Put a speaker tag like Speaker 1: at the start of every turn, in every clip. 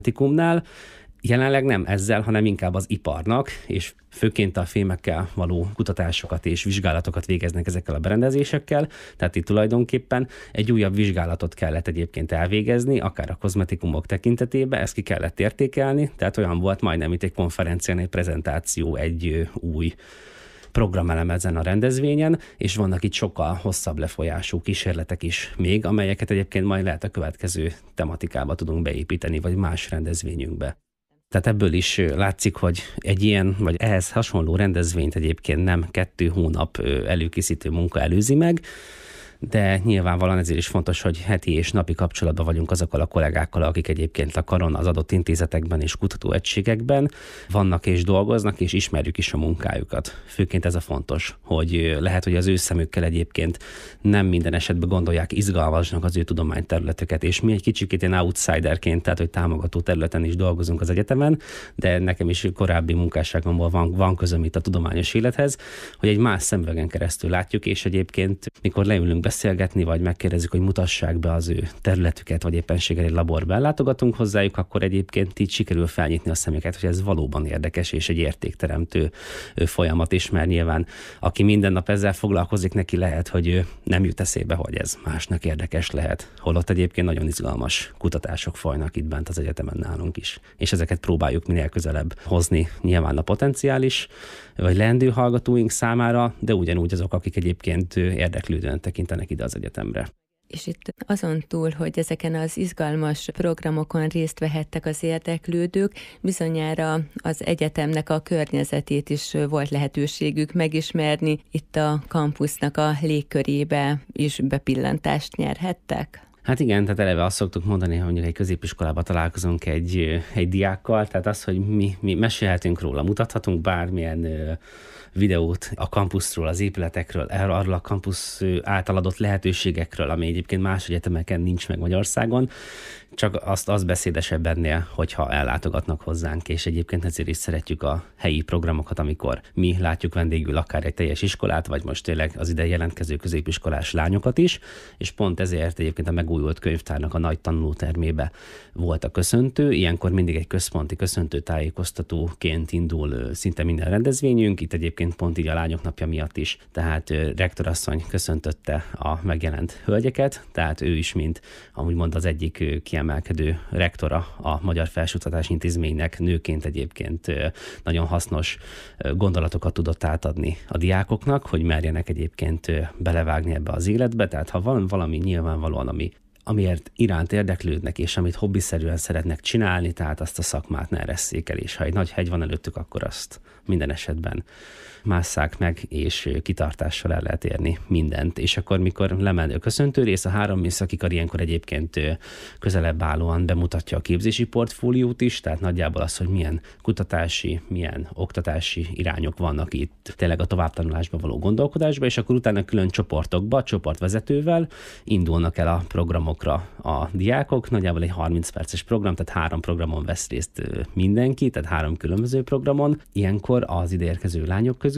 Speaker 1: kozmetikumnál. Jelenleg nem ezzel, hanem inkább az iparnak, és főként a fémekkel való kutatásokat és vizsgálatokat végeznek ezekkel a berendezésekkel, tehát itt tulajdonképpen egy újabb vizsgálatot kellett egyébként elvégezni, akár a kozmetikumok tekintetében, ezt ki kellett értékelni, tehát olyan volt majdnem, mint egy konferencián, egy prezentáció, egy új programelem ezen a rendezvényen, és vannak itt sokkal hosszabb lefolyású kísérletek is még, amelyeket egyébként majd lehet a következő tematikába tudunk beépíteni, vagy más rendezvényünkbe. Tehát ebből is látszik, hogy egy ilyen, vagy ehhez hasonló rendezvényt egyébként nem 2 hónap előkészítő munka előzi meg, de nyilvánvalóan ezért is fontos, hogy heti és napi kapcsolatban vagyunk azokkal a kollégákkal, akik egyébként a karon az adott intézetekben és kutatóegységekben vannak és dolgoznak, és ismerjük is a munkájukat. Főként ez a fontos, hogy lehet, hogy az ő szemükkel egyébként nem minden esetben gondolják izgalmasnak az ő tudományterületüket, és mi egy kicsit ilyen outsiderként, tehát hogy támogató területen is dolgozunk az egyetemen, de nekem is korábbi munkásságomból van közöm itt a tudományos élethez, hogy egy más szemüvegen keresztül látjuk, és egyébként mikor leülünk beszélgetni, vagy megkérdezzük, hogy mutassák be az ő területüket, vagy éppenséggel egy laborba ellátogatunk hozzájuk, akkor egyébként így sikerül felnyitni a szemüket, hogy ez valóban érdekes és egy értékteremtő folyamat is, mert nyilván aki minden nap ezzel foglalkozik, neki lehet, hogy ő nem jut eszébe, hogy ez másnak érdekes lehet. Holott egyébként nagyon izgalmas kutatások folynak itt bent az egyetemen nálunk is. És ezeket próbáljuk minél közelebb hozni nyilván a potenciális vagy leendő hallgatóink számára, de ugyanúgy azok, akik egyébként érdeklődően tekintenek ide az egyetemre.
Speaker 2: És itt azon túl, hogy ezeken az izgalmas programokon részt vehettek az érdeklődők, bizonyára az egyetemnek a környezetét is volt lehetőségük megismerni, itt a kampusznak a légkörébe is bepillantást nyerhettek?
Speaker 1: Hát igen, tehát eleve azt szoktuk mondani, hogy mondjuk egy középiskolában találkozunk egy diákkal, tehát az, hogy mi mesélhetünk róla, mutathatunk bármilyen videót a kampuszról, az épületekről, arról a kampusz által adott lehetőségekről, ami egyébként más egyetemeken nincs meg Magyarországon, csak az beszédesebb ennél, hogyha ellátogatnak hozzánk, és egyébként ezért is szeretjük a helyi programokat, amikor mi látjuk vendégül akár egy teljes iskolát, vagy most tényleg az ide jelentkező középiskolás lányokat is, és pont ezért egyébként a megújult könyvtárnak a nagy tanulótermébe volt a köszöntő. Ilyenkor mindig egy központi köszöntő tájékoztatóként indul szinte minden rendezvényünk, itt egyébként pont így a lányok napja miatt is, tehát rektorasszony köszöntötte a megjelent hölgyeket, tehát ő is, mint amúgy mond az egyik kiemelkedő rektora a Magyar Felsőoktatási Intézménynek, nőként egyébként nagyon hasznos gondolatokat tudott átadni a diákoknak, hogy merjenek egyébként belevágni ebbe az életbe, tehát ha van valami nyilvánvalóan, amiért iránt érdeklődnek, és amit hobbiszerűen szeretnek csinálni, tehát azt a szakmát ne eresszék el, és ha egy nagy hegy van előttük, akkor azt minden esetben másszák meg, és kitartással el lehet érni mindent. És akkor, mikor lemenő köszöntő rész, a 3 műszaki kar ilyenkor egyébként közelebb állóan bemutatja a képzési portfóliót is, tehát nagyjából az, hogy milyen kutatási, milyen oktatási irányok vannak itt tényleg a továbbtanulásba való gondolkodásba, és akkor utána külön csoportokba, csoportvezetővel indulnak el a programokra a diákok, nagyjából egy 30 perces program, tehát 3 programon vesz részt mindenki, tehát 3 különböző programon, ilyenkor az ideérkező lányok közül,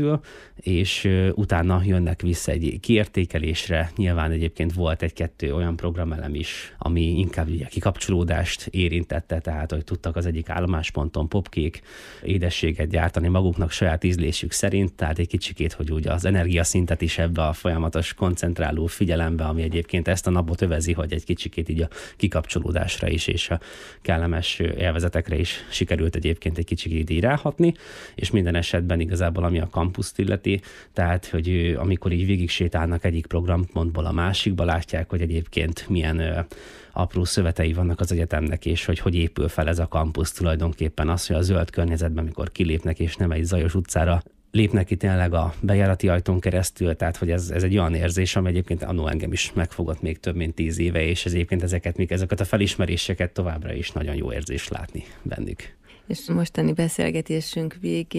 Speaker 1: és utána jönnek vissza egy kiértékelésre. Nyilván egyébként volt 1-2 olyan programelem is, ami inkább ugye kikapcsolódást érintette, tehát hogy tudtak az egyik állomásponton popkék édességet gyártani maguknak saját ízlésük szerint, tehát egy kicsikét, hogy ugye az energiaszintet is ebbe a folyamatos koncentráló figyelembe, ami egyébként ezt a napot övezi, hogy egy kicsikét így a kikapcsolódásra is és a kellemes élvezetekre is sikerült egyébként egy kicsikét így ráhatni, és minden esetben igazából ami a kampuszt illeti, tehát hogy amikor így végig sétálnak egyik programpontból a másikba, látják, hogy egyébként milyen apró szövetei vannak az egyetemnek, és hogy épül fel ez a kampusz tulajdonképpen az, hogy a zöld környezetben, amikor kilépnek, és nem egy zajos utcára lépnek ki tényleg a bejárati ajtón keresztül, tehát hogy ez egy olyan érzés, ami egyébként annó engem is megfogott még több mint 10 éve, és egyébként ezeket a felismeréseket továbbra is nagyon jó érzés látni bennük.
Speaker 2: És mostani beszélgetésünk végén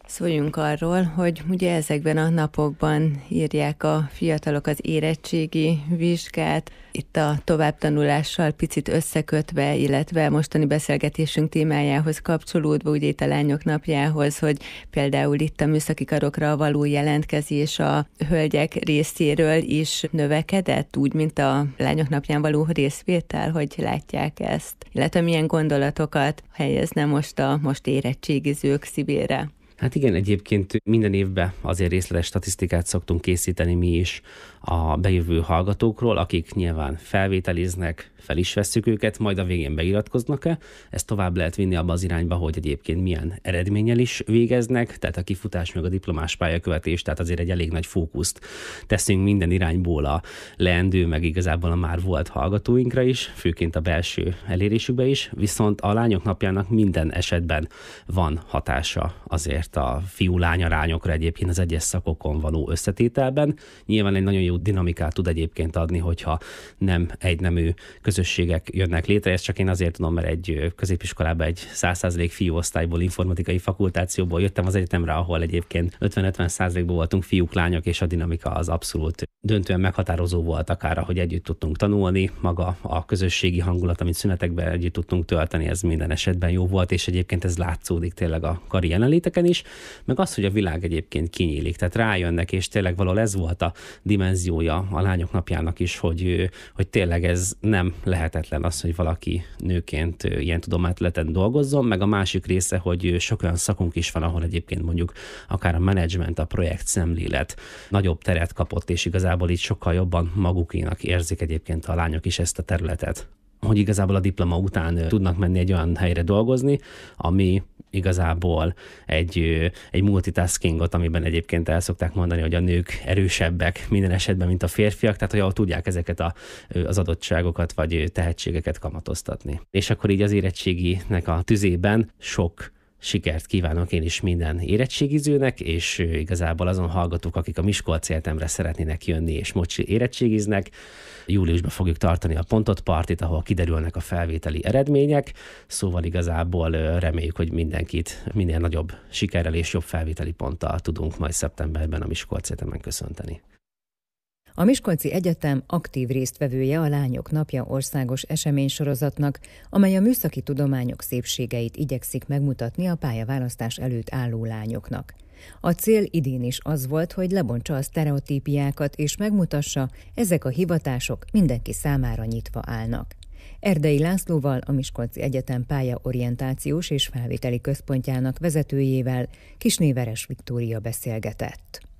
Speaker 2: Szóljunk arról, hogy ugye ezekben a napokban írják a fiatalok az érettségi vizsgát, itt a továbbtanulással picit összekötve, illetve mostani beszélgetésünk témájához kapcsolódva, ugye itt a Lányok napjához, hogy például itt a műszaki karokra való jelentkezés a hölgyek részéről is növekedett, úgy, mint a Lányok napján való részvétel, hogy látják ezt, illetve milyen gondolatokat helyezne most a érettségizők szívére.
Speaker 1: Hát igen, egyébként minden évben azért részletes statisztikát szoktunk készíteni mi is a bejövő hallgatókról, akik nyilván felvételiznek, fel is vesszük őket, majd a végén beiratkoznak-e. Ezt tovább lehet vinni abba az irányba, hogy egyébként milyen eredménnyel is végeznek, tehát a kifutás meg a diplomás pályakövetés, tehát azért egy elég nagy fókuszt teszünk minden irányból a leendő, meg igazából a már volt hallgatóinkra is, főként a belső elérésükbe is, viszont a Lányok napjának minden esetben van hatása azért a fiú-lány arányokra egyébként az egyes szakokon való összetételben. Nyilván egy nagyon jó dinamikát tud egyébként adni, hogyha nem egynemű közösségek jönnek létre. Ezt csak én azért tudom, mert egy középiskolában egy 100% fiúosztályból, informatikai fakultációból jöttem az egyetemre, ahol egyébként 50-50%-ból voltunk fiúk, lányok, és a dinamika az abszolút döntően meghatározó volt akár, hogy együtt tudtunk tanulni, maga a közösségi hangulat, amit szünetekben együtt tudtunk tölteni, ez minden esetben jó volt, és egyébként ez látszódik tényleg a kari jelenléteken is, meg az, hogy a világ egyébként kinyílik, tehát rájönnek, és tényleg valahol ez volt a dimenziója a Lányok napjának is, hogy tényleg ez nem lehetetlen az, hogy valaki nőként ilyen tudományterületen dolgozzon, meg a másik része, hogy sok olyan szakunk is van, ahol egyébként mondjuk akár a menedzsment, a projekt szemlélet nagyobb teret kapott, és igazából így sokkal jobban magukénak érzik egyébként a lányok is ezt a területet, hogy igazából a diploma után tudnak menni egy olyan helyre dolgozni, ami igazából egy multitaskingot, amiben egyébként el szokták mondani, hogy a nők erősebbek minden esetben, mint a férfiak, tehát hogy ahol tudják ezeket az adottságokat vagy tehetségeket kamatoztatni. És akkor így az érettséginek a tüzében sok sikert kívánok én is minden érettségizőnek, és igazából azon hallgatók, akik a Miskolci Egyetemre szeretnének jönni, és most érettségiznek. Júliusban fogjuk tartani a Pontot Partit, ahol kiderülnek a felvételi eredmények, szóval igazából reméljük, hogy mindenkit minél nagyobb sikerrel és jobb felvételi ponttal tudunk majd szeptemberben a Miskolci Egyetemen köszönteni.
Speaker 3: A Miskolci Egyetem aktív résztvevője a Lányok napja országos eseménysorozatnak, amely a műszaki tudományok szépségeit igyekszik megmutatni a pályaválasztás előtt álló lányoknak. A cél idén is az volt, hogy lebontsa a sztereotípiákat és megmutassa, ezek a hivatások mindenki számára nyitva állnak. Erdei Lászlóval, a Miskolci Egyetem pályaorientációs és felvételi központjának vezetőjével Kisné Veres Viktória beszélgetett.